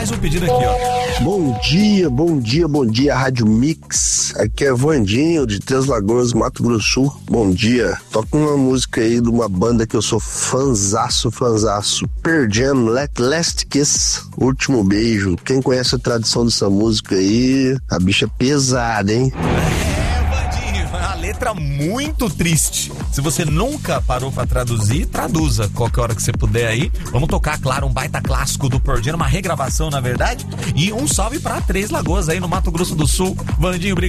mais um pedido aqui, ó. Bom dia, Rádio Mix. Aqui é Vandinho, de Três Lagoas, Mato Grosso do Sul. Bom dia. Toca uma música aí de uma banda que eu sou fanzaço. Pearl Jam, Last Kiss, Último Beijo. Quem conhece a tradição dessa música aí, a bicha é pesada, hein? A letra muito triste. Se você nunca parou pra traduzir, traduza qualquer hora que você puder aí. Vamos tocar, claro, um baita clássico do Pearl Jam, uma regravação, na verdade. E um salve pra Três Lagoas aí no Mato Grosso do Sul. Vandinho, obrigado.